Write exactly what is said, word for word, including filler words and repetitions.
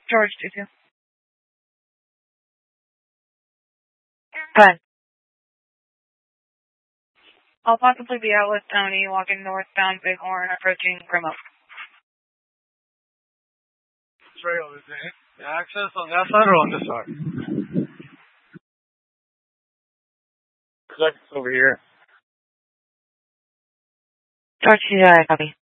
George, two two. Ten. I'll possibly be out with Tony, walking northbound Bighorn, approaching Grim Oak. Trail, is it access on that side or on this side? It's over here. George, two two, copy.